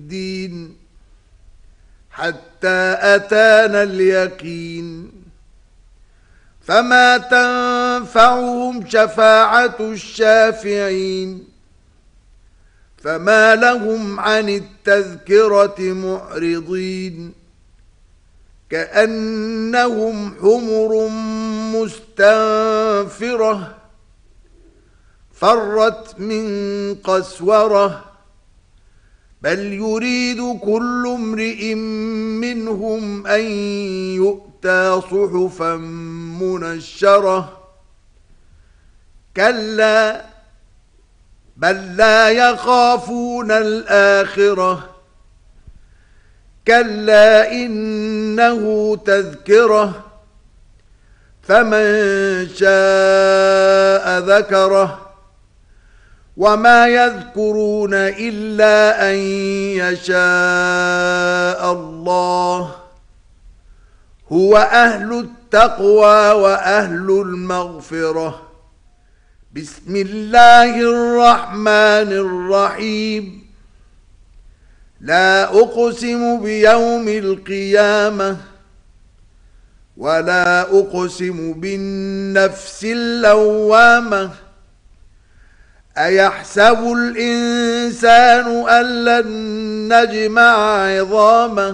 الدين حتى أتانا اليقين فما تنفعهم شفاعة الشافعين فما لهم عن التذكرة معرضين كأنهم حمر مستنفرة فرت من قسورة بل يريد كل امرئ منهم أن يؤتى صحفا منشرة كلا بل لا يخافون الآخرة كلا إنه تذكرة فمن شاء ذكره وما يذكرون إلا أن يشاء الله هو أهل التقوى وأهل المغفرة بسم الله الرحمن الرحيم لا أقسم بيوم القيامة ولا أقسم بالنفس اللوامة أيحسب الإنسان أن لن نجمع عظامه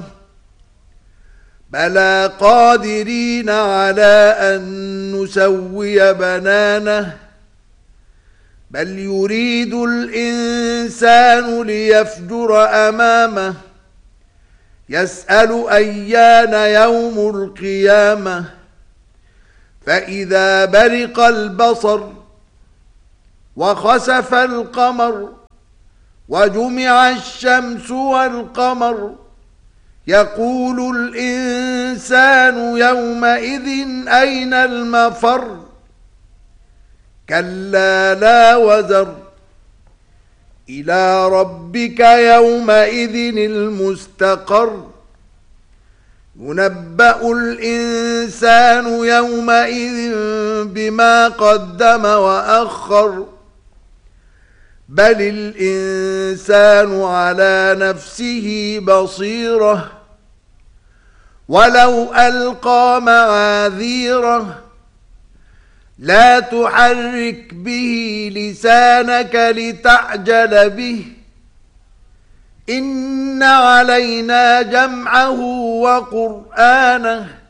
بلى قادرين على أن نسوي بنانه بل يريد الإنسان ليفجر أمامه يسأل أيان يوم القيامة فإذا برق البصر وخسف القمر وجمع الشمس والقمر يقول الإنسان يومئذ أين المفر كلا لا وزر إلى ربك يومئذ المستقر ينبأ الإنسان يومئذ بما قدم وأخر بل الإنسان على نفسه بصيرة ولو ألقى معاذيره لا تحرك به لسانك لتعجل به إن علينا جمعه وقرآنه